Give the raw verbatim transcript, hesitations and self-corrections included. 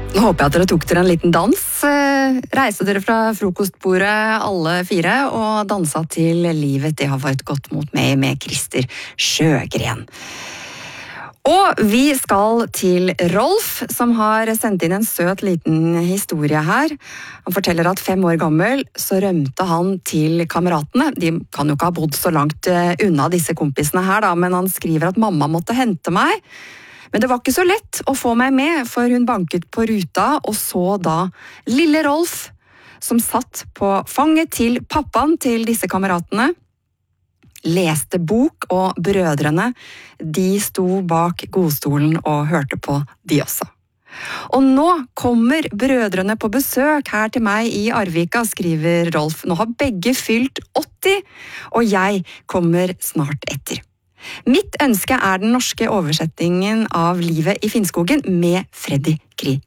Nå håper jeg at dere tok dere en liten dans. Reiste dere fra frokostbordet alle fire og dansa til Livet det har vært godt mot meg med Christer Sjøgren. Og vi skal til Rolf, som har sendt inn en søt liten historie her. Han forteller at fem år gammel så rømte han til kameratene. De kan jo ikke ha bodd så langt unna disse kompisene her da, men han skriver at mamma måtte hente meg. Men det var ikke så lett å få meg med, for hun banket på ruta og så da lille Rolf, som satt på fanget til pappaen til disse kameratene, leste bok, og brødrene, de sto bak godstolen og hørte på de også. Og nå kommer brødrene på besøk her til meg i Arvika, skriver Rolf. Nå har begge fylt åtti, og jeg kommer snart etter. Mitt ønske er den norske oversettingen av Livet i Finnskogen med Freddy Kri